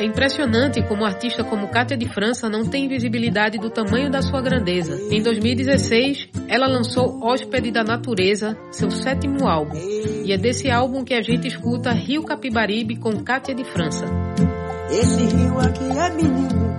É impressionante como artista como Kátia de França não tem visibilidade do tamanho da sua grandeza. Em 2016, ela lançou Hóspede da Natureza, seu 7º álbum. E é desse álbum que a gente escuta Rio Capibaribe com Kátia de França. Esse rio aqui é menino,